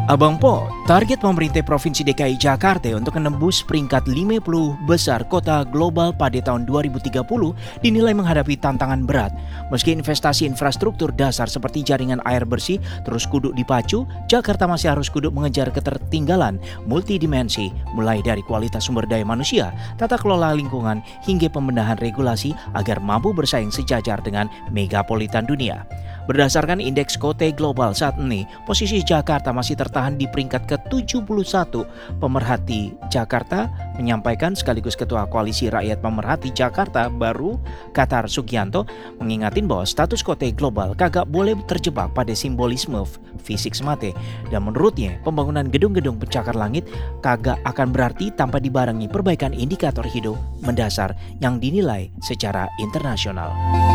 Abang Po, target pemerintah Provinsi DKI Jakarta untuk menembus peringkat 50 besar kota global pada tahun 2030 dinilai menghadapi tantangan berat. Meski investasi infrastruktur dasar seperti jaringan air bersih terus kudu dipacu, Jakarta masih harus kudu mengejar ketertinggalan multidimensi, mulai dari kualitas sumber daya manusia, tata kelola lingkungan, hingga pembenahan regulasi agar mampu bersaing sejajar dengan megapolitan dunia. Berdasarkan indeks kota global saat ini, posisi Jakarta masih tertahan di peringkat ke-71. Pemerhati Jakarta menyampaikan sekaligus Ketua Koalisi Rakyat Pemerhati Jakarta Baru, Katar Sugianto, mengingatin bahwa status kota global kagak boleh terjebak pada simbolisme fisik semata. Dan menurutnya, pembangunan gedung-gedung pencakar langit kagak akan berarti tanpa dibarengi perbaikan indikator hidup mendasar yang dinilai secara internasional.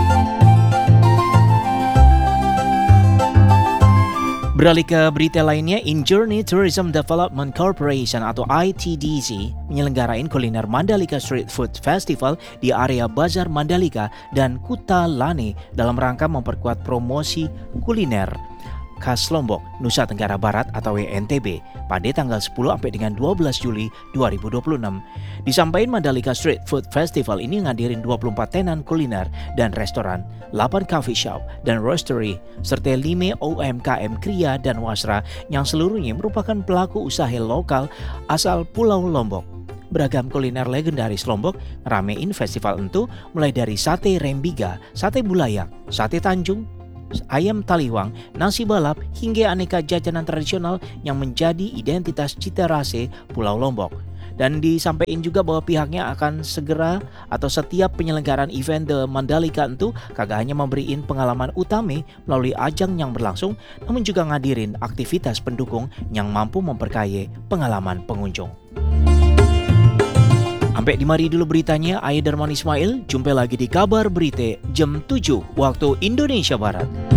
Beralih ke berita lainnya, Injourney Tourism Development Corporation atau ITDC menyelenggarain kuliner Mandalika Street Food Festival di area Bazar Mandalika dan Kuta Lane dalam rangka memperkuat promosi kuliner khas Lombok, Nusa Tenggara Barat atau NTB pada tanggal 10 sampai dengan 12 Juli 2026. Disampaikan Mandalika Street Food Festival ini ngadirin 24 tenan kuliner dan restoran, 8 coffee shop dan roastery, serta 5 UMKM Kria dan Wasra yang seluruhnya merupakan pelaku usaha lokal asal Pulau Lombok. Beragam kuliner legendaris Lombok ngeramein festival itu, mulai dari sate rembiga, sate bulayak, sate Tanjung, ayam taliwang, nasi balap, hingga aneka jajanan tradisional yang menjadi identitas cita rasa Pulau Lombok. Dan disampaikan juga bahwa pihaknya akan segera atau setiap penyelenggaraan event The Mandalika itu kagak hanya memberiin pengalaman utama melalui ajang yang berlangsung, namun juga ngadirin aktivitas pendukung yang mampu memperkaya pengalaman pengunjung. Sampai di mari dulu beritanya, Aya Darman Ismail, jumpa lagi di kabar berita jam 7 waktu Indonesia Barat.